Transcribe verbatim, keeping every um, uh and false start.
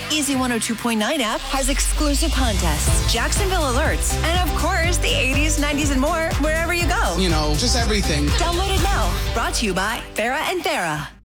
Easy one oh two point nine app has exclusive contests, Jacksonville alerts, and of course, the eighties, nineties, and more wherever you go. You know, just everything. Download it now. Brought to you by Farah and Farah.